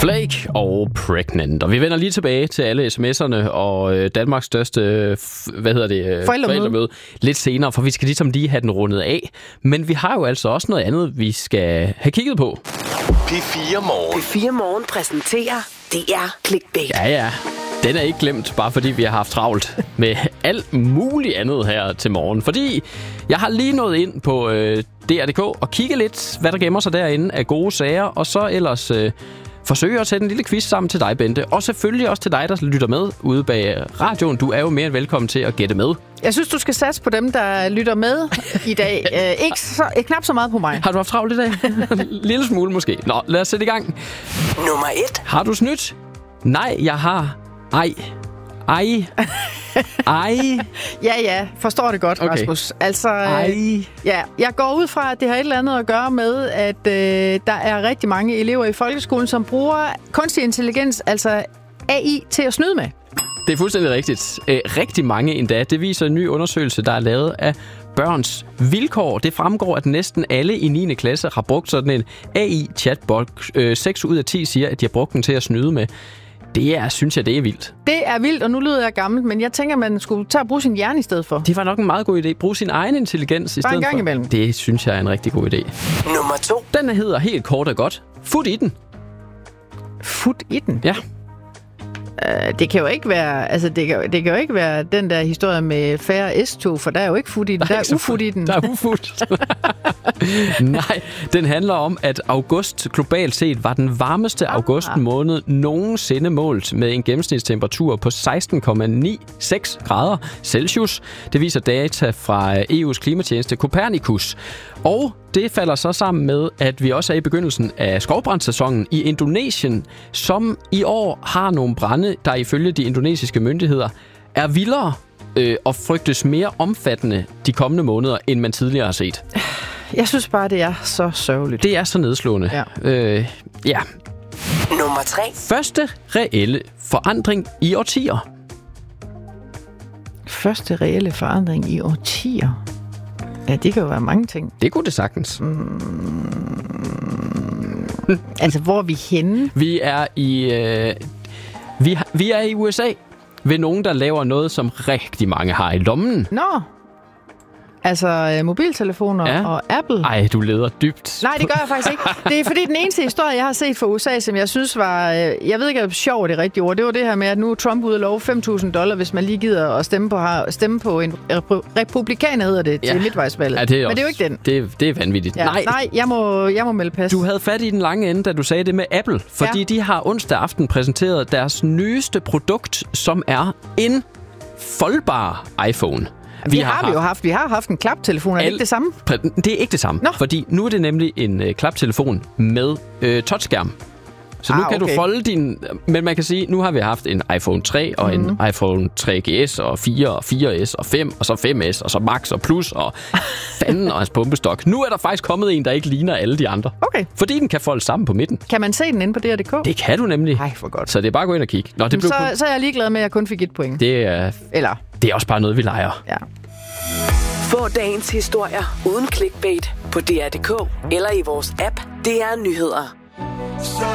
Flake og Pregnant. Og vi vender lige tilbage til alle sms'erne og Danmarks største forældremøde lidt senere, for vi skal ligesom lige have den rundet af. Men vi har jo altså også noget andet, vi skal have kigget på. P4 Morgen. P4 Morgen præsenterer DR Clickbait. Ja. Den er ikke glemt, bare fordi vi har haft travlt med alt muligt andet her til morgen. Fordi jeg har lige nået ind på DR.dk og kigget lidt, hvad der gemmer sig derinde af gode sager. Og så ellers forsøge at sætte en lille quiz sammen til dig, Bente. Og selvfølgelig også til dig, der lytter med ude bag radioen. Du er jo mere end velkommen til at gætte med. Jeg synes, du skal satse på dem, der lytter med i dag. Knap så meget på mig. Har du haft travlt i dag? Lille smule måske. Nå, lad os sætte i gang. Nummer 1. Har du snydt? Nej, jeg har. Ej. Ja, forstår det godt, okay. Rasmus. Altså, ja, jeg går ud fra, at det har et eller andet at gøre med, at der er rigtig mange elever i folkeskolen, som bruger kunstig intelligens, altså AI, til at snyde med. Det er fuldstændig rigtigt. Rigtig mange endda. Det viser en ny undersøgelse, der er lavet af Børns Vilkår. Det fremgår, at næsten alle i 9. klasse har brugt sådan en AI-chatbot. 6 ud af 10 siger, at de har brugt den til at snyde med. Synes jeg, det er vildt. Det er vildt, og nu lyder jeg gammel, men jeg tænker, man skulle tage og bruge sin hjerne i stedet for. Det var nok en meget god idé. Brug sin egen intelligens i stedet for. Bare en gang imellem. Det synes jeg er en rigtig god idé. Nummer 2. Den hedder helt kort og godt. Fut i den. Fut i den? Ja. Det kan jo ikke være, altså det kan jo ikke være den der historie med færre S-tog, for der er jo ikke fut i den, der er ufut i den. Der er ufut. Nej, den handler om, at august globalt set var den varmeste augustmåned nogensinde målt med en gennemsnitstemperatur på 16,96 grader Celsius. Det viser data fra EU's klimatjeneste Copernicus. Og det falder så sammen med, at vi også er i begyndelsen af skovbrandssæsonen i Indonesien, som i år har nogle brande, der ifølge de indonesiske myndigheder er vildere og frygtes mere omfattende de kommende måneder, end man tidligere har set. Jeg synes bare, det er så sørgeligt. Det er så nedslående. Ja. Nummer 3. Første reelle forandring i årtier. Første reelle forandring i årtier? Ja, det kan jo være mange ting. Det kunne det sagtens. Altså, hvor er vi henne? Vi er i USA ved nogen, der laver noget, som rigtig mange har i lommen. Nå. Altså mobiltelefoner og Apple. Ej, du leder dybt. Nej, det gør jeg faktisk ikke. Det er fordi den eneste historie, jeg har set fra USA, som jeg synes var... jeg ved ikke, om sjov er det rigtige ord. Det var det her med, at nu er Trump ude at love $5,000, hvis man lige gider at stemme på en republikaner, hedder det, til midtvejsvalget. Ja, det er men det er jo ikke den. Det er vanvittigt. Ja. Nej, jeg må melde pas. Du havde fat i den lange ende, da du sagde det med Apple. Fordi de har onsdag aften præsenteret deres nyeste produkt, som er en foldbar iPhone. Vi har haft en klaptelefon. Er det ikke det samme? Det er ikke det samme. Fordi nu er det nemlig en klaptelefon med touchskærm. Så nu kan du folde din... Men man kan sige, nu har vi haft en iPhone 3 og en iPhone 3GS og 4 og 4S og 5 og så 5S og så Max og Plus og fanden og hans pumpestok. Nu er der faktisk kommet en, der ikke ligner alle de andre. Okay. Fordi den kan folde sammen på midten. Kan man se den inde på DR.dk? Det kan du nemlig. Ej, for godt. Så det er bare at gå ind og kigge. Nå, så er jeg ligeglad med, at jeg kun fik 1 point. Det er også bare noget, vi leger. Ja. Få dagens historier uden clickbait på DR.dk eller i vores app DR Nyheder.